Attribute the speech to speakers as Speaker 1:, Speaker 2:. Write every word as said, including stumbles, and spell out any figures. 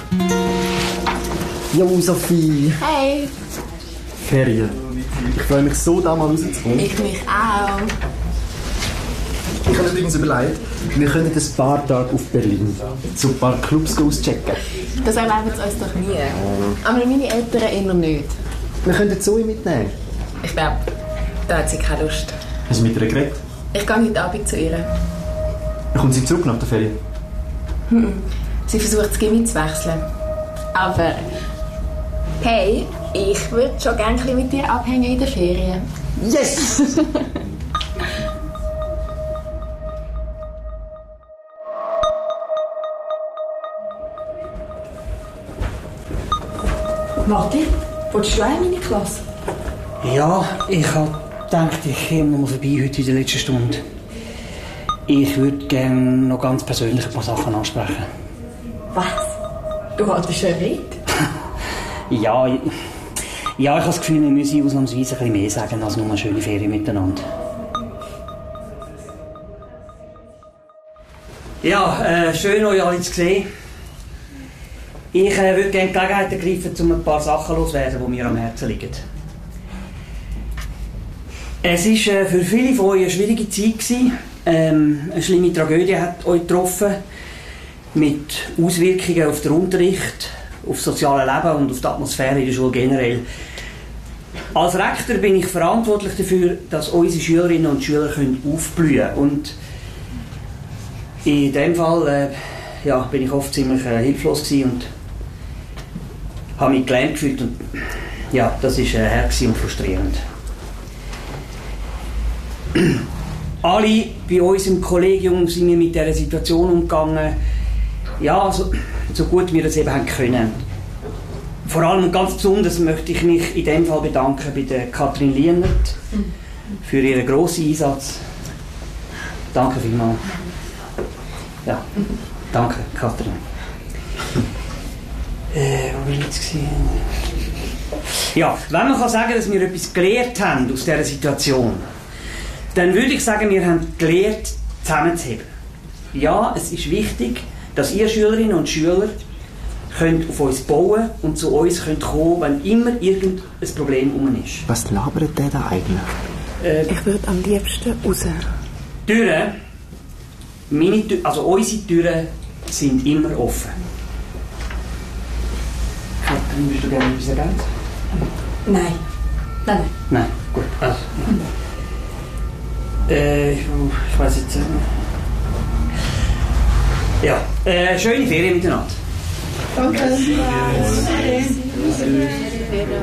Speaker 1: Jo, Sophie.
Speaker 2: Hey.
Speaker 1: Ferien. Ich freue mich so, da mal rauszukommen.
Speaker 2: Ich mich auch.
Speaker 1: Ich habe mir übrigens überlegt, wir können ein paar Tage auf Berlin so ein paar Clubs auschecken.
Speaker 2: Das erleben wir uns doch nie. Aber meine Eltern eher nicht.
Speaker 1: Wir können die Zoe mitnehmen.
Speaker 2: Ich glaube, da hat sie keine Lust.
Speaker 1: Hast du mit ihr geredet?
Speaker 2: Ich gehe heute Abend zu ihr.
Speaker 1: Kommt sie zurück nach der Ferien?
Speaker 2: Hm. Sie versucht, das Gimmi zu wechseln. Aber hey, ich würde schon gerne mit dir abhängen in der Ferien.
Speaker 1: Yes!
Speaker 2: Martin, willst du auch in meine Klasse?
Speaker 3: Ja, ich habe gedacht, ich komme noch mal vorbei heute in der letzten Stunde. Ich würde gerne noch ganz persönlich ein paar Sachen ansprechen.
Speaker 2: Was? Du haltest eine Rede?
Speaker 3: ja, ich, ja, ich habe das Gefühl, wir müssen ausnahmsweise ein bisschen mehr sagen als nur eine schöne Ferien miteinander. Ja, äh, schön, euch alle zu sehen. Ich äh, würde gerne die Gelegenheit ergreifen, um ein paar Sachen loszuwerden, die mir am Herzen liegen. Es war äh, für viele von euch eine schwierige Zeit gewesen. Ähm, eine schlimme Tragödie hat euch getroffen, mit Auswirkungen auf den Unterricht, auf das soziale Leben und auf die Atmosphäre in der Schule generell. Als Rektor bin ich verantwortlich dafür, dass unsere Schülerinnen und Schüler können aufblühen können. Und in dem Fall äh, ja, bin ich oft ziemlich äh, hilflos gewesen und habe mich gelähmt gefühlt. Und ja, das war äh, hart und frustrierend. Alle bei uns im Kollegium sind wir mit dieser Situation umgegangen, ja, so, so gut wir das eben haben können. Vor allem und ganz besonders möchte ich mich in diesem Fall bedanken bei der Katrin Lienert für ihren grossen Einsatz. Danke vielmals. Ja, danke, Katrin. Äh, wo war ich jetzt? Ja, wenn man kann sagen, dass wir etwas gelernt haben aus dieser Situation, dann würde ich sagen, wir haben gelernt, zusammenzuheben. Ja, es ist wichtig, dass ihr Schülerinnen und Schüler könnt auf uns bauen und zu uns könnt kommen, wenn immer irgendein Problem um ist.
Speaker 1: Was labert der da eigentlich?
Speaker 2: Äh, ich würde am liebsten raus.
Speaker 3: Türen, meine Tür, also unsere Türen sind immer offen. Katrin, würdest du gerne etwas ergänzen?
Speaker 2: Nein. Nein, nein.
Speaker 3: Nein, gut. Also, äh, ich, ich weiss jetzt nicht. Ja, äh, schöne Ferien miteinander.
Speaker 2: Danke.